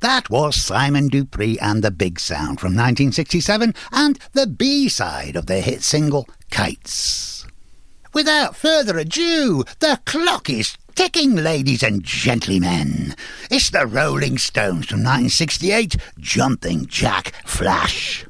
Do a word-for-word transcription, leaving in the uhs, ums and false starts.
That was Simon Dupree and the Big Sound from nineteen sixty-seven and the B-side of their hit single, Kites. Without further ado, the clock is ticking, ladies and gentlemen. It's the Rolling Stones from nineteen sixty-eight, Jumping Jack Flash.